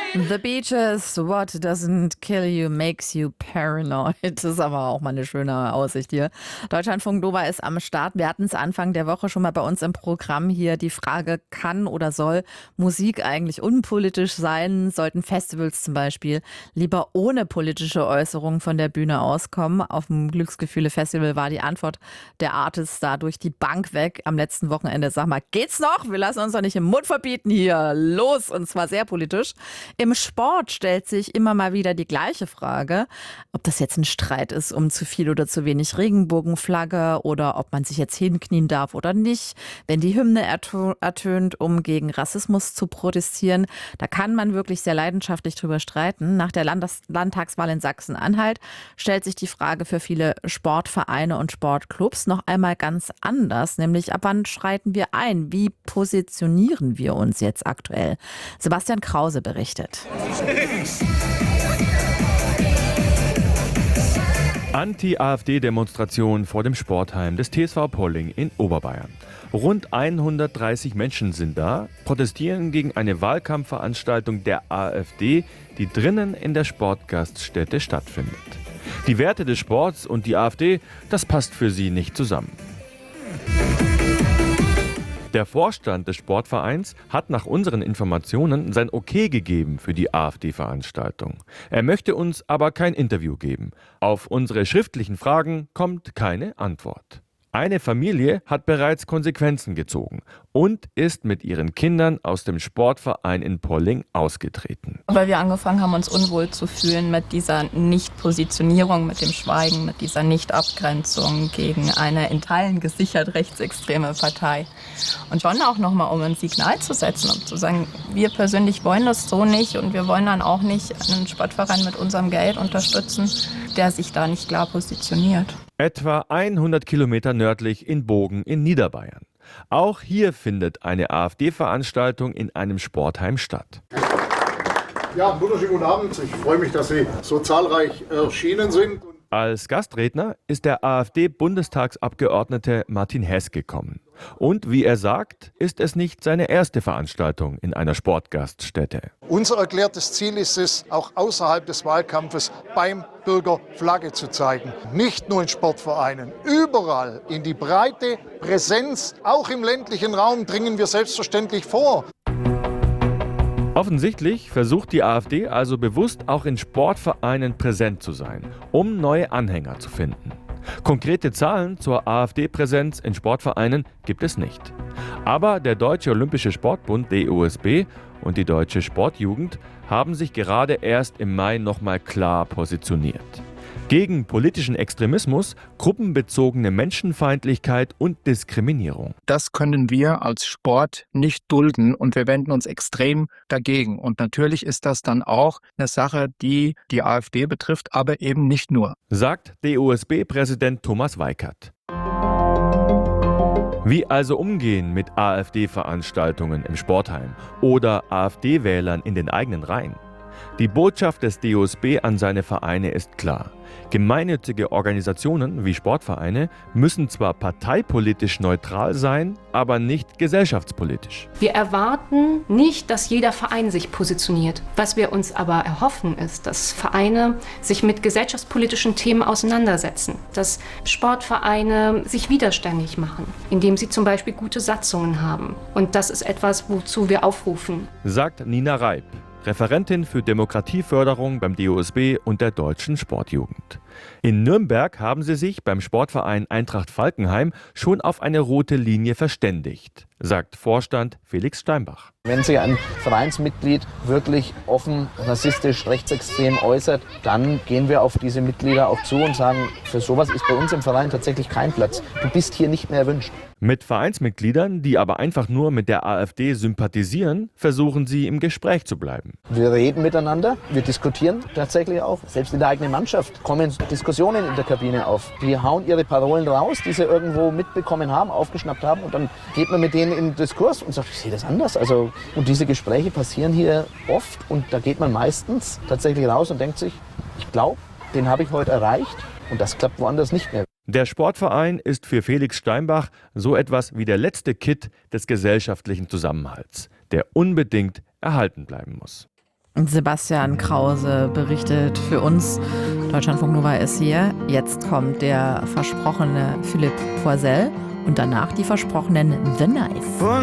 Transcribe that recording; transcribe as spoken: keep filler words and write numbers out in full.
The Beaches, what doesn't kill you makes you paranoid. Das ist aber auch mal eine schöne Aussicht hier. Deutschlandfunk Nova ist am Start. Wir hatten es Anfang der Woche schon mal bei uns im Programm hier die Frage, kann oder soll Musik eigentlich unpolitisch sein? Sollten Festivals zum Beispiel lieber ohne politische Äußerungen von der Bühne auskommen? Auf dem Glücksgefühle-Festival war die Antwort der Artists da durch die Bank weg am letzten Wochenende. Sag mal, geht's noch? Wir lassen uns doch nicht im Mund verbieten hier. Los, und zwar sehr politisch. Im Sport stellt sich immer mal wieder die gleiche Frage, ob das jetzt ein Streit ist um zu viel oder zu wenig Regenbogenflagge oder ob man sich jetzt hinknien darf oder nicht, wenn die Hymne ertönt, um gegen Rassismus zu protestieren. Da kann man wirklich sehr leidenschaftlich drüber streiten. Nach der Landes- Landtagswahl in Sachsen-Anhalt stellt sich die Frage für viele Sportvereine und Sportclubs noch einmal ganz anders, nämlich ab wann schreiten wir ein? Wie positionieren wir uns jetzt aktuell? Sebastian Krause berichtet. Anti-AfD-Demonstration vor dem Sportheim des T S V Polling in Oberbayern. Rund hundertdreißig Menschen sind da, protestieren gegen eine Wahlkampfveranstaltung der AfD, die drinnen in der Sportgaststätte stattfindet. Die Werte des Sports und die AfD, das passt für sie nicht zusammen. Der Vorstand des Sportvereins hat nach unseren Informationen sein Okay gegeben für die AfD-Veranstaltung. Er möchte uns aber kein Interview geben. Auf unsere schriftlichen Fragen kommt keine Antwort. Eine Familie hat bereits Konsequenzen gezogen und ist mit ihren Kindern aus dem Sportverein in Polling ausgetreten. Weil wir angefangen haben, uns unwohl zu fühlen mit dieser Nicht-Positionierung, mit dem Schweigen, mit dieser Nicht-Abgrenzung gegen eine in Teilen gesichert rechtsextreme Partei. Und schon auch nochmal, um ein Signal zu setzen, um zu sagen, wir persönlich wollen das so nicht und wir wollen dann auch nicht einen Sportverein mit unserem Geld unterstützen, der sich da nicht klar positioniert. Etwa hundert Kilometer nördlich in Bogen in Niederbayern. Auch hier findet eine AfD-Veranstaltung in einem Sportheim statt. Ja, wunderschönen guten Abend. Ich freue mich, dass Sie so zahlreich erschienen sind. Als Gastredner ist der AfD-Bundestagsabgeordnete Martin Hess gekommen. Und wie er sagt, ist es nicht seine erste Veranstaltung in einer Sportgaststätte. Unser erklärtes Ziel ist es, auch außerhalb des Wahlkampfes beim Bürger Flagge zu zeigen. Nicht nur in Sportvereinen, überall in die breite Präsenz, auch im ländlichen Raum dringen wir selbstverständlich vor. Offensichtlich versucht die AfD also bewusst auch in Sportvereinen präsent zu sein, um neue Anhänger zu finden. Konkrete Zahlen zur AfD-Präsenz in Sportvereinen gibt es nicht. Aber der Deutsche Olympische Sportbund D O S B und die Deutsche Sportjugend haben sich gerade erst im Mai nochmal klar positioniert. Gegen politischen Extremismus, gruppenbezogene Menschenfeindlichkeit und Diskriminierung. Das können wir als Sport nicht dulden und wir wenden uns extrem dagegen. Und natürlich ist das dann auch eine Sache, die die AfD betrifft, aber eben nicht nur. Sagt D O S B-Präsident Thomas Weikert. Wie also umgehen mit AfD-Veranstaltungen im Sportheim oder AfD-Wählern in den eigenen Reihen? Die Botschaft des D O S B an seine Vereine ist klar. Gemeinnützige Organisationen wie Sportvereine müssen zwar parteipolitisch neutral sein, aber nicht gesellschaftspolitisch. Wir erwarten nicht, dass jeder Verein sich positioniert. Was wir uns aber erhoffen, ist, dass Vereine sich mit gesellschaftspolitischen Themen auseinandersetzen. Dass Sportvereine sich widerständig machen, indem sie zum Beispiel gute Satzungen haben. Und das ist etwas, wozu wir aufrufen. Sagt Nina Reib, Referentin für Demokratieförderung beim D O S B und der Deutschen Sportjugend. In Nürnberg haben sie sich beim Sportverein Eintracht Falkenheim schon auf eine rote Linie verständigt, sagt Vorstand Felix Steinbach. Wenn sich ein Vereinsmitglied wirklich offen rassistisch, rechtsextrem äußert, dann gehen wir auf diese Mitglieder auch zu und sagen, für sowas ist bei uns im Verein tatsächlich kein Platz. Du bist hier nicht mehr erwünscht. Mit Vereinsmitgliedern, die aber einfach nur mit der AfD sympathisieren, versuchen sie im Gespräch zu bleiben. Wir reden miteinander, wir diskutieren tatsächlich auch. Selbst in der eigenen Mannschaft kommen Diskussionen in der Kabine auf. Die hauen ihre Parolen raus, die sie irgendwo mitbekommen haben, aufgeschnappt haben, und dann geht man mit denen in den Diskurs und sagt, ich sehe das anders. Also, und diese Gespräche passieren hier oft und da geht man meistens tatsächlich raus und denkt sich, ich glaube, den habe ich heute erreicht, und das klappt woanders nicht mehr. Der Sportverein ist für Felix Steinbach so etwas wie der letzte Kitt des gesellschaftlichen Zusammenhalts, der unbedingt erhalten bleiben muss. Sebastian Krause berichtet für uns. Deutschlandfunk Nova ist hier. Jetzt kommt der versprochene Philipp Poisel und danach die versprochenen The Nice.